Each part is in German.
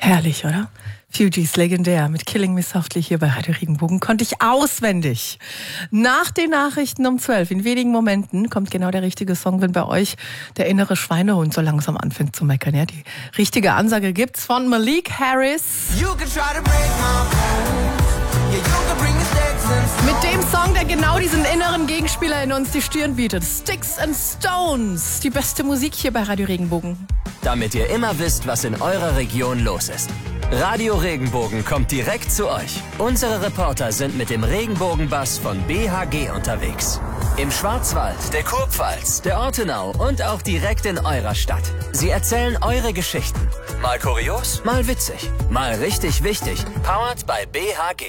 Herrlich, oder? Fugees, legendär, mit Killing Me Softly hier bei Radio Regenbogen, konnte ich auswendig. Nach den Nachrichten um 12, in wenigen Momenten, kommt genau der richtige Song, wenn bei euch der innere Schweinehund so langsam anfängt zu meckern. Ja, die richtige Ansage gibt's von Malik Harris. Mit dem Song, der genau diesen inneren Gegenspieler in uns die Stirn bietet. Sticks and Stones, die beste Musik hier bei Radio Regenbogen. Damit ihr immer wisst, was in eurer Region los ist. Radio Regenbogen kommt direkt zu euch. Unsere Reporter sind mit dem Regenbogenbus von BHG unterwegs. Im Schwarzwald, der Kurpfalz, der Ortenau und auch direkt in eurer Stadt. Sie erzählen eure Geschichten. Mal kurios, mal witzig, mal richtig wichtig. Powered by BHG.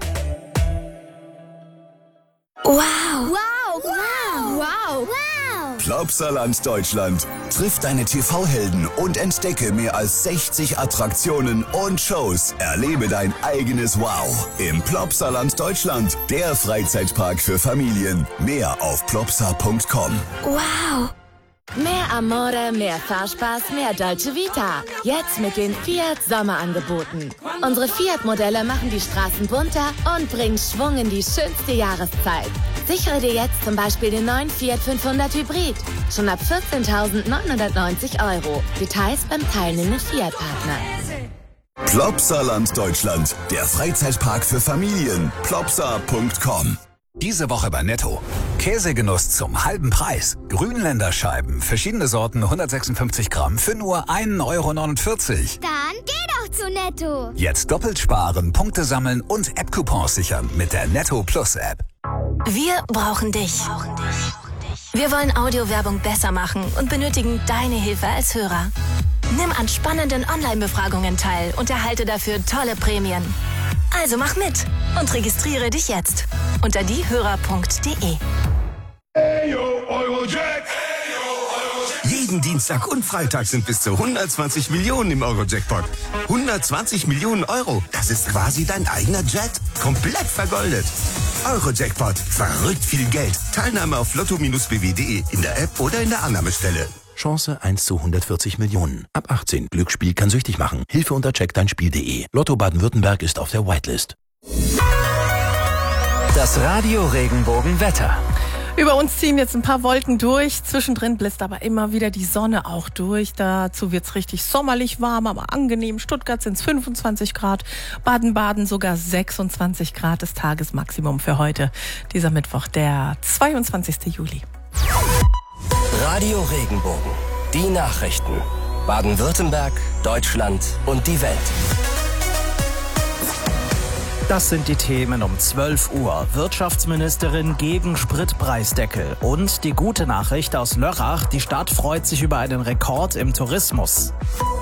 Wow. Wow. Wow. Wow. Wow. Plopsaland Deutschland. Triff deine TV-Helden und entdecke mehr als 60 Attraktionen und Shows. Erlebe dein eigenes Wow im Plopsaland Deutschland, der Freizeitpark für Familien. Mehr auf plopsa.com. Wow. Mehr Amore, mehr Fahrspaß, mehr Dolce Vita. Jetzt mit den Fiat Sommerangeboten. Unsere Fiat-Modelle machen die Straßen bunter und bringen Schwung in die schönste Jahreszeit. Sichere dir jetzt zum Beispiel den neuen Fiat 500 Hybrid. Schon ab 14.990 €. Details beim teilnehmenden Fiat-Partner. Plopsaland Deutschland, der Freizeitpark für Familien. Plopsa.com. Diese Woche bei Netto. Käsegenuss zum halben Preis. Grünländerscheiben, verschiedene Sorten, 156 Gramm für nur 1,49 €. Dann geh doch zu Netto. Jetzt doppelt sparen, Punkte sammeln und App-Coupons sichern mit der Netto Plus App. Wir brauchen dich. Wir wollen Audiowerbung besser machen und benötigen deine Hilfe als Hörer. Nimm an spannenden Online-Befragungen teil und erhalte dafür tolle Prämien. Also mach mit und registriere dich jetzt unter diehörer.de. Jeden Dienstag und Freitag sind bis zu 120 Millionen im Euro-Jackpot. 120 Millionen €, das ist quasi dein eigener Jet. Komplett vergoldet. Euro-Jackpot, verrückt viel Geld. Teilnahme auf lotto-bw.de, in der App oder in der Annahmestelle. Chance 1 zu 140 Millionen. Ab 18. Glücksspiel kann süchtig machen. Hilfe unter checkdeinspiel.de. Lotto Baden-Württemberg ist auf der Whitelist. Das Radio Regenbogen Wetter. Über uns ziehen jetzt ein paar Wolken durch. Zwischendrin blitzt aber immer wieder die Sonne auch durch. Dazu wird's richtig sommerlich warm, aber angenehm. Stuttgart sind's 25 Grad, Baden-Baden sogar 26 Grad, das Tagesmaximum für heute. Dieser Mittwoch, der 22. Juli. Radio Regenbogen. Die Nachrichten. Baden-Württemberg, Deutschland und die Welt. Das sind die Themen um 12 Uhr. Wirtschaftsministerin gegen Spritpreisdeckel. Und die gute Nachricht aus Lörrach. Die Stadt freut sich über einen Rekord im Tourismus.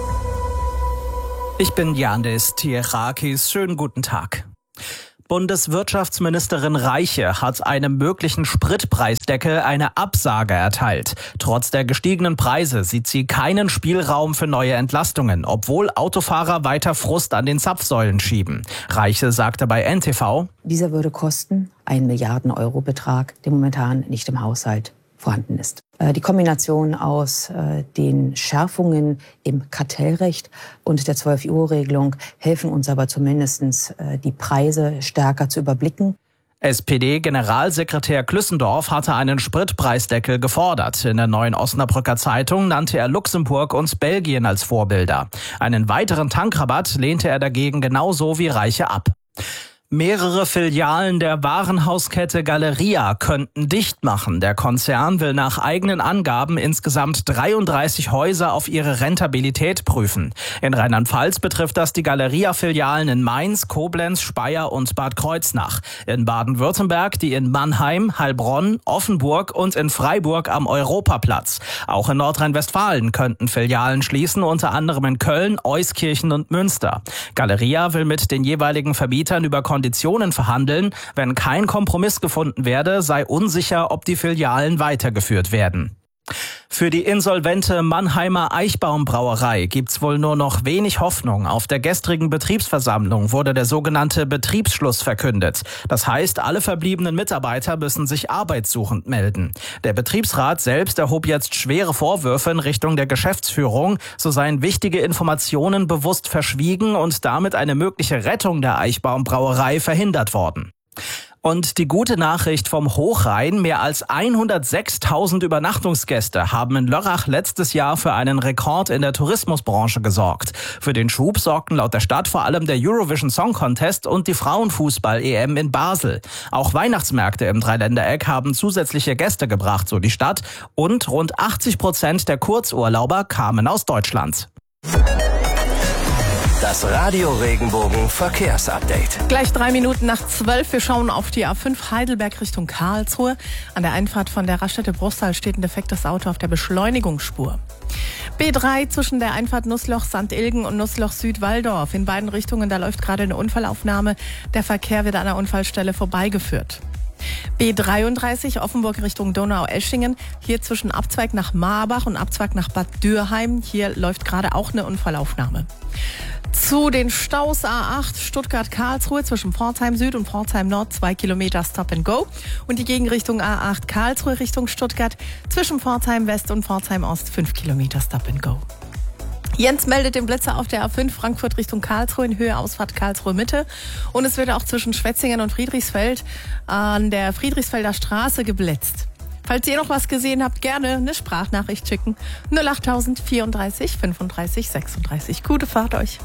Ich bin Yandis Tierakis. Schönen guten Tag. Bundeswirtschaftsministerin Reiche hat einem möglichen Spritpreisdeckel eine Absage erteilt. Trotz der gestiegenen Preise sieht sie keinen Spielraum für neue Entlastungen, obwohl Autofahrer weiter Frust an den Zapfsäulen schieben. Reiche sagte bei NTV: Dieser würde kosten 1 Milliarden-Euro-Betrag, der momentan nicht im Haushalt vorhanden ist. Die Kombination aus den Schärfungen im Kartellrecht und der 12-Uhr-Regelung helfen uns aber zumindest, die Preise stärker zu überblicken. SPD-Generalsekretär Klüssendorf hatte einen Spritpreisdeckel gefordert. In der Neuen Osnabrücker Zeitung nannte er Luxemburg und Belgien als Vorbilder. Einen weiteren Tankrabatt lehnte er dagegen genauso wie Reiche ab. Mehrere Filialen der Warenhauskette Galeria könnten dicht machen. Der Konzern will nach eigenen Angaben insgesamt 33 Häuser auf ihre Rentabilität prüfen. In Rheinland-Pfalz betrifft das die Galeria-Filialen in Mainz, Koblenz, Speyer und Bad Kreuznach. In Baden-Württemberg die in Mannheim, Heilbronn, Offenburg und in Freiburg am Europaplatz. Auch in Nordrhein-Westfalen könnten Filialen schließen, unter anderem in Köln, Euskirchen und Münster. Galeria will mit den jeweiligen Vermietern über Konditionen verhandeln. Wenn kein Kompromiss gefunden werde, sei unsicher, ob die Filialen weitergeführt werden. Für die insolvente Mannheimer Eichbaum-Brauerei gibt's wohl nur noch wenig Hoffnung. Auf der gestrigen Betriebsversammlung wurde der sogenannte Betriebsschluss verkündet. Das heißt, alle verbliebenen Mitarbeiter müssen sich arbeitssuchend melden. Der Betriebsrat selbst erhob jetzt schwere Vorwürfe in Richtung der Geschäftsführung. So seien wichtige Informationen bewusst verschwiegen und damit eine mögliche Rettung der Eichbaum-Brauerei verhindert worden. Und die gute Nachricht vom Hochrhein: Mehr als 106.000 Übernachtungsgäste haben in Lörrach letztes Jahr für einen Rekord in der Tourismusbranche gesorgt. Für den Schub sorgten laut der Stadt vor allem der Eurovision Song Contest und die Frauenfußball-EM in Basel. Auch Weihnachtsmärkte im Dreiländereck haben zusätzliche Gäste gebracht, so die Stadt. Und rund 80% der Kurzurlauber kamen aus Deutschland. Das Radio Regenbogen Verkehrsupdate. Gleich 3 Minuten nach 12. Wir schauen auf die A5 Heidelberg Richtung Karlsruhe. An der Einfahrt von der Raststätte Bruchsal steht ein defektes Auto auf der Beschleunigungsspur. B3 zwischen der Einfahrt Nussloch-St. Ilgen und Nussloch-Süd-Walldorf. In beiden Richtungen, da läuft gerade eine Unfallaufnahme. Der Verkehr wird an der Unfallstelle vorbeigeführt. B33 Offenburg Richtung Donau-Eschingen. Hier zwischen Abzweig nach Marbach und Abzweig nach Bad Dürheim. Hier läuft gerade auch eine Unfallaufnahme. Zu den Staus A8 Stuttgart-Karlsruhe zwischen Pforzheim Süd und Pforzheim Nord 2 Kilometer Stop and Go. Und die Gegenrichtung A8 Karlsruhe Richtung Stuttgart zwischen Pforzheim West und Pforzheim Ost 5 Kilometer Stop and Go. Jens meldet den Blitzer auf der A5 Frankfurt Richtung Karlsruhe in Höhe Ausfahrt Karlsruhe Mitte. Und es wird auch zwischen Schwetzingen und Friedrichsfeld an der Friedrichsfelder Straße geblitzt. Falls ihr noch was gesehen habt, gerne eine Sprachnachricht schicken. 08000 34 35 36. Gute Fahrt euch.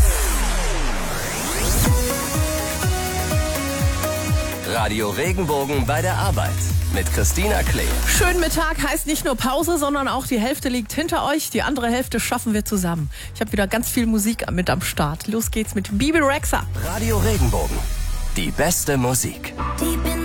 Radio Regenbogen bei der Arbeit mit Christina Klee. Schönen Mittag heißt nicht nur Pause, sondern auch die Hälfte liegt hinter euch. Die andere Hälfte schaffen wir zusammen. Ich habe wieder ganz viel Musik mit am Start. Los geht's mit Bebe Rexha. Radio Regenbogen. Die beste Musik. Die